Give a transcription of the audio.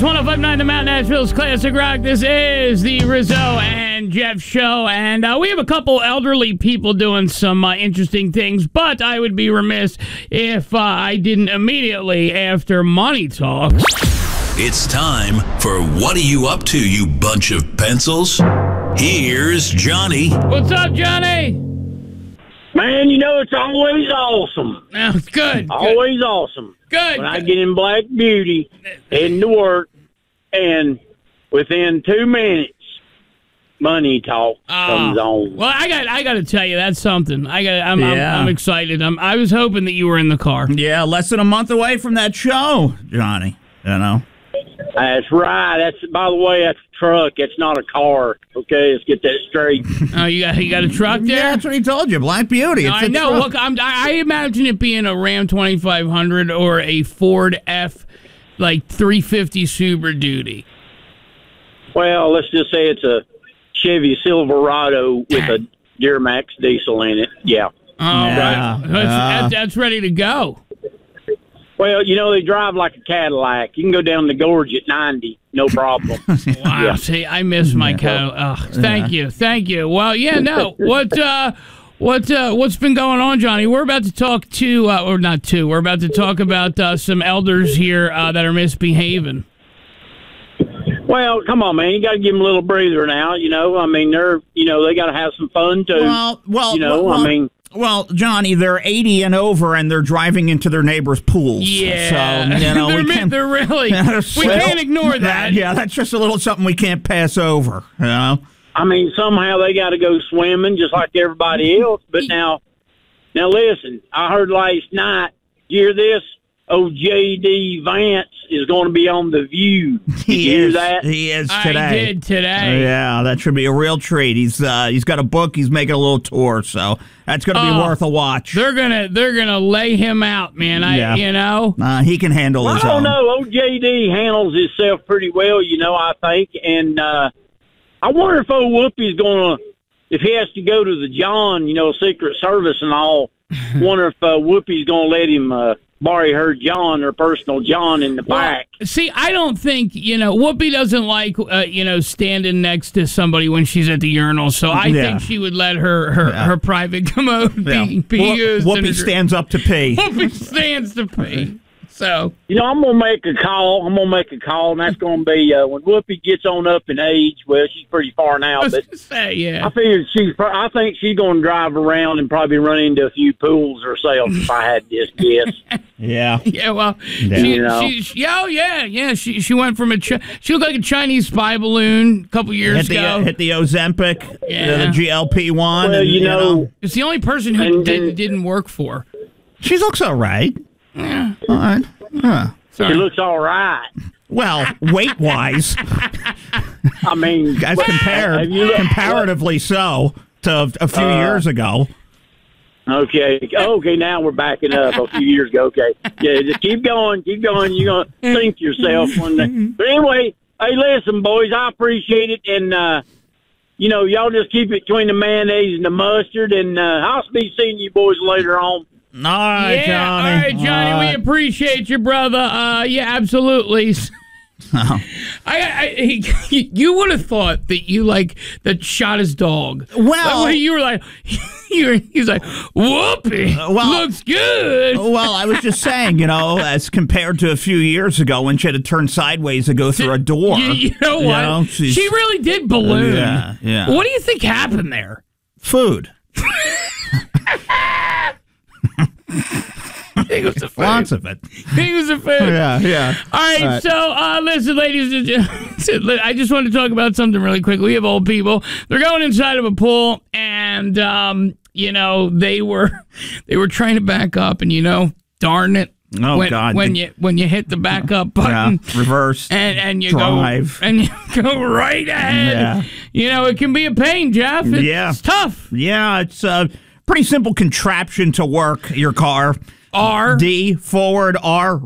105.9 The Mount Nashville's Classic Rock. This is the Rizzo and Jeff show, and we have a couple elderly people doing some interesting things, but I would be remiss if I didn't immediately, after Money Talks. It's time for What Are You Up To, You Bunch of Pencils? Here's Johnny. What's up, Johnny? Man, you know, it's always awesome. Oh, good. Always awesome. Good. When I get in Black Beauty, heading to work, and within 2 minutes, Money Talk comes on. Well, I got to tell you, that's something. I'm excited. I was hoping that you were in the car. Yeah, less than a month away from that show, Johnny. You know. That's right. By the way, that's a truck. It's not a car. Okay, let's get that straight. Oh, you got a truck there? Yeah, that's what he told you. Black Beauty. I know. Look, I imagine it being a Ram 2500 or a Ford F, like 350 Super Duty. Well, let's just say it's a Chevy Silverado with a Duramax diesel in it. Yeah. Oh, right. That's ready to go. Well, you know, they drive like a Cadillac. You can go down the gorge at 90, no problem. Wow. Yeah. See, I miss my Cadillac. Thank you. Well, yeah, no. What's been going on, Johnny? We're about to talk we're about to talk about some elders here that are misbehaving. Well, come on, man. You got to give them a little breather now. You know, I mean, they got to have some fun too. Well, Johnny, they're 80 and over, and they're driving into their neighbors' pools. Yeah, so, you know, they're really. We can't ignore that. Yeah, that's just a little something we can't pass over. You know. I mean, somehow they got to go swimming just like everybody else. But now listen. I heard last night. You hear this? Old J.D. Vance is going to be on The View. Did you hear that? He is today. I did today. Yeah, that should be a real treat. He's got a book. He's making a little tour, so that's going to be worth a watch. They're gonna lay him out, man. He can handle his own. I don't know. Old J.D. handles himself pretty well, I think. And I wonder if old Whoopi's going to, if he has to go to the John, Secret Service and all, wonder if Whoopi's going to let him borrow her John, her personal John in the back. See, I don't think, Whoopi doesn't like, standing next to somebody when she's at the urinal, so I think she would let her private commode be used. Whoopi stands up to pee. Whoopi stands to pee. So, I'm going to make a call. And that's going to be when Whoopi gets on up in age. Well, she's pretty far now, but I figured I think she's going to drive around and probably run into a few pools herself if I had this guess. Yeah. Yeah, well, she went from she looked like a Chinese spy balloon a couple years ago. Hit the Ozempic, the GLP-1. Well, it's the only person who didn't work for. She looks all right. Yeah. All right. She looks all right. Well, weight-wise. I mean, as comparatively so to a few years ago. Okay, now we're backing up a few years ago. Okay. Yeah, just keep going. You're going to think yourself one day. But anyway, hey, listen, boys, I appreciate it. And, y'all just keep it between the mayonnaise and the mustard. And I'll be seeing you boys later on. All right, Johnny. All right, Johnny. We appreciate you, brother. Absolutely. Oh. You would have thought that that shot his dog. Well, you were like, he's like, Whoopi, looks good. Well, I was just saying, as compared to a few years ago when she had to turn sideways to go through a door. You know what? She really did balloon. Yeah. What do you think happened there? Food. He was a food. Lots of it. He was a food. Yeah. All right, so listen, ladies and gentlemen, I just want to talk about something really quick. We have old people. They're going inside of a pool, and they were trying to back up, and darn it. Oh God! When you hit the backup button, reverse, and you drive, go right ahead. Yeah. It can be a pain, Jeff. It's tough. Yeah, it's a pretty simple contraption to work your car. R D forward R